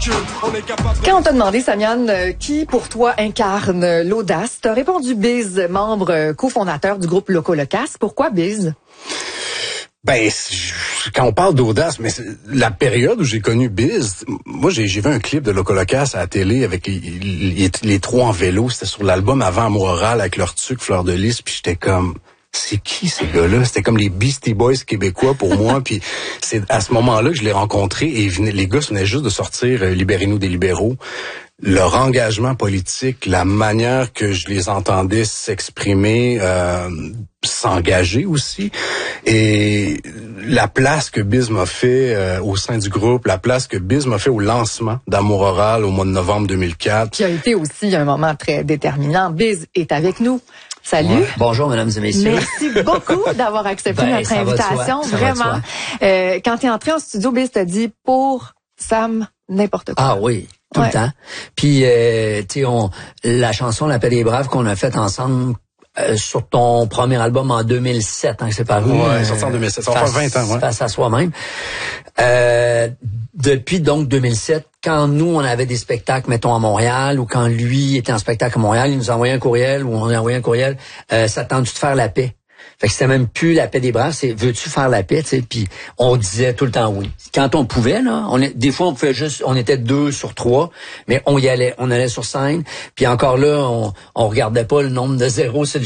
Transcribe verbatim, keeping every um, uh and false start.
Quand on t'a demandé, Samian, euh, qui pour toi incarne euh, l'audace, t'as répondu Biz, membre euh, cofondateur du groupe Loco Locasse. Pourquoi Biz? Ben, quand on parle d'audace, mais la période où j'ai connu Biz, moi j'ai, j'ai vu un clip de Loco Locasse à la télé avec les, les, les trois en vélo. C'était sur l'album Avant Amour Oral avec leur tuque Fleur de Lys, puis j'étais comme... C'est qui ces gars-là? C'était comme les Beastie Boys québécois pour moi. Puis c'est à ce moment-là que je l'ai rencontré et venaient, les gars venaient juste de sortir euh, Libérez-nous des libéraux. Leur engagement politique, la manière que je les entendais s'exprimer, euh, s'engager aussi, et la place que Biz m'a fait euh, au sein du groupe, la place que Biz m'a fait au lancement d'Amour Oral au mois de novembre deux mille quatre. Qui a été aussi un moment très déterminant. Biz est avec nous. Salut. Ouais. Bonjour, mesdames et messieurs. Merci beaucoup d'avoir accepté ben, notre invitation. Vraiment. Euh, quand tu es entré en studio, Biz t'a dit pour Sam, n'importe quoi. Ah oui, tout ouais. le temps. Puis, euh, tu sais, on la chanson L'Appel des Braves qu'on a faite ensemble euh, sur ton premier album en deux mille sept, hein, c'est paru. Ouais, euh, sorti en deux mille sept. Ça va faire vingt ans, ouais. Face à soi-même. Euh, depuis donc deux mille sept, quand nous, on avait des spectacles, mettons, à Montréal, ou quand lui était en spectacle à Montréal, il nous envoyait un courriel, ou on lui envoyait un courriel, euh, ça tente-tu de faire la paix? Fait que c'était même plus la paix des braves, c'est veux-tu faire la paix, tu sais, puis on disait tout le temps oui. Quand on pouvait, là, on est, des fois on pouvait juste, on était deux sur trois, mais on y allait, on allait sur scène, puis encore là, on, on regardait pas le nombre de zéros sur le